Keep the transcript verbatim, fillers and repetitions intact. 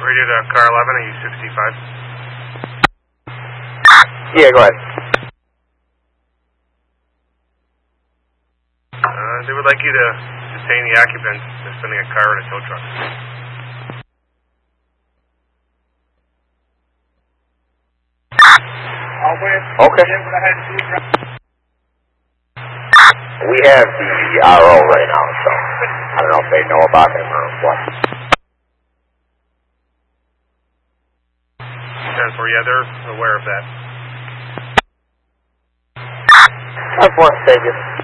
Radio to car eleven, are you sixty-five? Yeah, go ahead. Uh, they would like you to detain the occupants. They're sending a car and a tow truck. Okay. We have the R O right now, so I don't know if they know about him or what. ten four, yeah, they're aware of that. ten four, Vegas.